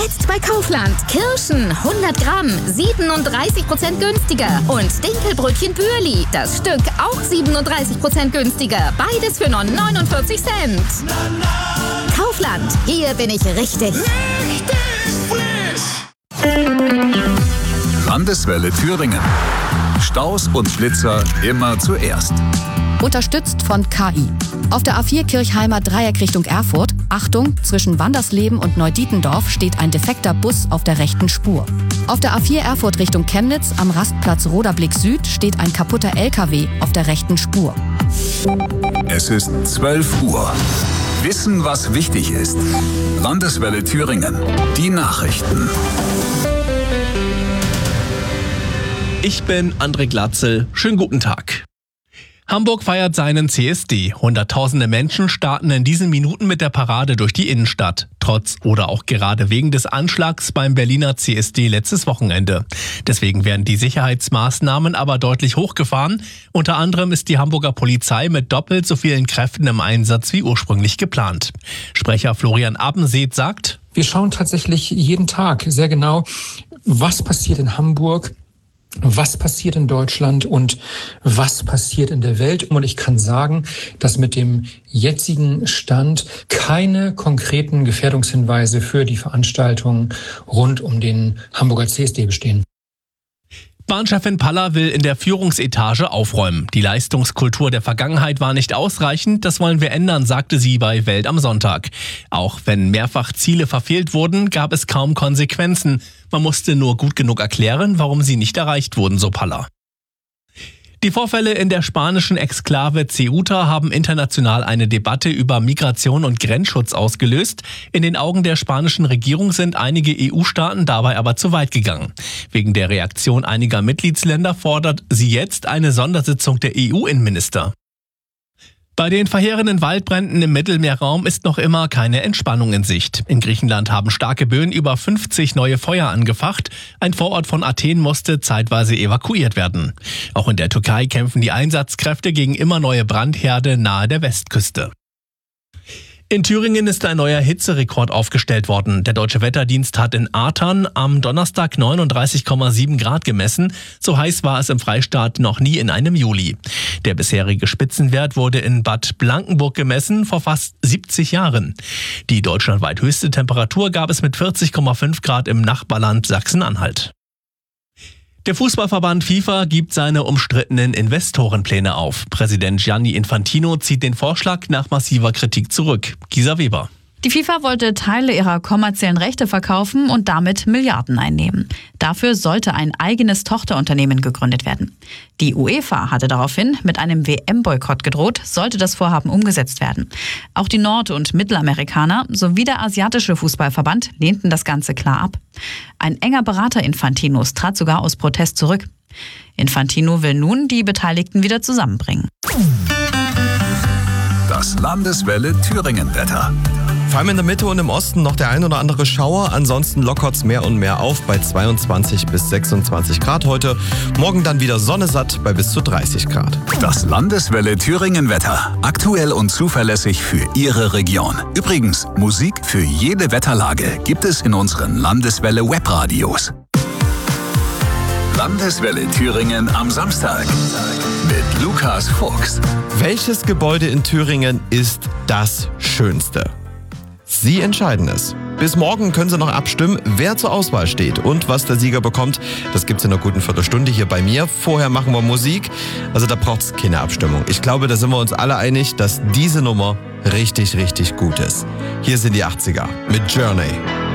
Jetzt bei Kaufland. Kirschen 100 Gramm, 37% günstiger. Und Dinkelbrötchen Bürli, das Stück auch 37% günstiger. Beides für nur 49 Cent. Kaufland, hier bin ich richtig. Landeswelle Thüringen. Staus und Blitzer immer zuerst. Unterstützt von KI. Auf der A4 Kirchheimer Dreieck Richtung Erfurt, Achtung, zwischen Wandersleben und Neudietendorf steht ein defekter Bus auf der rechten Spur. Auf der A4 Erfurt Richtung Chemnitz am Rastplatz Roderblick Süd steht ein kaputter LKW auf der rechten Spur. Es ist 12 Uhr. Wissen, was wichtig ist. Landeswelle Thüringen. Die Nachrichten. Ich bin André Glatzel. Schönen guten Tag. Hamburg feiert seinen CSD. Hunderttausende Menschen starten in diesen Minuten mit der Parade durch die Innenstadt. Trotz oder auch gerade wegen des Anschlags beim Berliner CSD letztes Wochenende. Deswegen werden die Sicherheitsmaßnahmen aber deutlich hochgefahren. Unter anderem ist die Hamburger Polizei mit doppelt so vielen Kräften im Einsatz wie ursprünglich geplant. Sprecher Florian Abenseth sagt: Wir schauen tatsächlich jeden Tag sehr genau, was passiert in Hamburg, was passiert in Deutschland und was passiert in der Welt. Und ich kann sagen, dass mit dem jetzigen Stand keine konkreten Gefährdungshinweise für die Veranstaltungen rund um den Hamburger CSD bestehen. Bahnchefin Paller will in der Führungsetage aufräumen. Die Leistungskultur der Vergangenheit war nicht ausreichend, das wollen wir ändern, sagte sie bei Welt am Sonntag. Auch wenn mehrfach Ziele verfehlt wurden, gab es kaum Konsequenzen. Man musste nur gut genug erklären, warum sie nicht erreicht wurden, so Paller. Die Vorfälle in der spanischen Exklave Ceuta haben international eine Debatte über Migration und Grenzschutz ausgelöst. In den Augen der spanischen Regierung sind einige EU-Staaten dabei aber zu weit gegangen. Wegen der Reaktion einiger Mitgliedsländer fordert sie jetzt eine Sondersitzung der EU-Innenminister. Bei den verheerenden Waldbränden im Mittelmeerraum ist noch immer keine Entspannung in Sicht. In Griechenland haben starke Böen über 50 neue Feuer angefacht. Ein Vorort von Athen musste zeitweise evakuiert werden. Auch in der Türkei kämpfen die Einsatzkräfte gegen immer neue Brandherde nahe der Westküste. In Thüringen ist ein neuer Hitzerekord aufgestellt worden. Der Deutsche Wetterdienst hat in Artern am Donnerstag 39,7 Grad gemessen. So heiß war es im Freistaat noch nie in einem Juli. Der bisherige Spitzenwert wurde in Bad Blankenburg gemessen, vor fast 70 Jahren. Die deutschlandweit höchste Temperatur gab es mit 40,5 Grad im Nachbarland Sachsen-Anhalt. Der Fußballverband FIFA gibt seine umstrittenen Investorenpläne auf. Präsident Gianni Infantino zieht den Vorschlag nach massiver Kritik zurück. Gisa Weber. Die FIFA wollte Teile ihrer kommerziellen Rechte verkaufen und damit Milliarden einnehmen. Dafür sollte ein eigenes Tochterunternehmen gegründet werden. Die UEFA hatte daraufhin mit einem WM-Boykott gedroht, sollte das Vorhaben umgesetzt werden. Auch die Nord- und Mittelamerikaner sowie der asiatische Fußballverband lehnten das Ganze klar ab. Ein enger Berater Infantinos trat sogar aus Protest zurück. Infantino will nun die Beteiligten wieder zusammenbringen. Das Landeswelle Thüringen-Wetter. Vor allem in der Mitte und im Osten noch der ein oder andere Schauer. Ansonsten lockert's mehr und mehr auf bei 22 bis 26 Grad heute. Morgen dann wieder sonnesatt bei bis zu 30 Grad. Das Landeswelle Thüringen-Wetter. Aktuell und zuverlässig für Ihre Region. Übrigens, Musik für jede Wetterlage gibt es in unseren Landeswelle Webradios. Landeswelle Thüringen am Samstag mit Lukas Fuchs. Welches Gebäude in Thüringen ist das schönste? Sie entscheiden es. Bis morgen können Sie noch abstimmen, wer zur Auswahl steht und was der Sieger bekommt. Das gibt's in einer guten Viertelstunde hier bei mir. Vorher machen wir Musik. Also da braucht's keine Abstimmung. Ich glaube, da sind wir uns alle einig, dass diese Nummer richtig, richtig gut ist. Hier sind die 80er mit Journey.